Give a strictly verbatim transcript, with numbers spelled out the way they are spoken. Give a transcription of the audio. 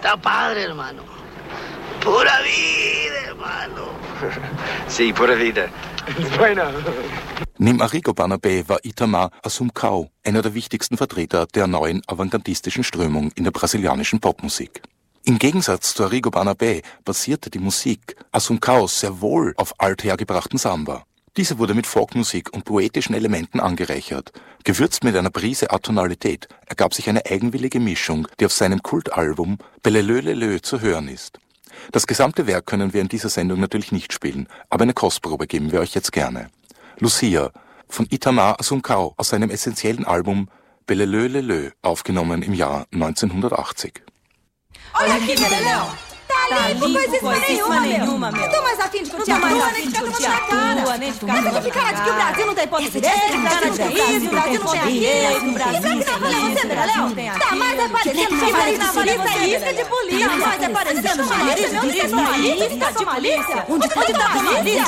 Está padre, hermano. Pura vida, hermano. Sí, pura vida. Bueno. Neben Arrigo Barnabé war Itamar Assumpção einer der wichtigsten Vertreter der neuen avantgardistischen Strömung in der brasilianischen Popmusik. Im Gegensatz zu Arrigo Barnabé basierte die Musik Assumpçãos sehr wohl auf althergebrachten Samba. Diese wurde mit Folkmusik und poetischen Elementen angereichert. Gewürzt mit einer Prise Atonalität ergab sich eine eigenwillige Mischung, die auf seinem Kultalbum Beleleu Leleu zu hören ist. Das gesamte Werk können wir in dieser Sendung natürlich nicht spielen, aber eine Kostprobe geben wir euch jetzt gerne. Lucia von Itamar Assumpção aus seinem essentiellen Album Beleleu Leleu, aufgenommen im Jahr neunzehnhundertachtzig. Olha aqui, Beleléu. Tá limpo, coisíssima nenhuma, meu. Não tô mais afim de curtir a rua, nem de ficar tomando na cara. Nem de ficar Mas tem que ficar de que o Brasil não tem ponto de direito, o Brasil não tem isso, o Brasil não tem aquilo. O Brasil não tem você, Beleléu? Tá mais é parecendo chamarista e isca de polícia. Tá mais é parecendo chamarista de polícia. Onde tá a polícia? Onde tá a polícia?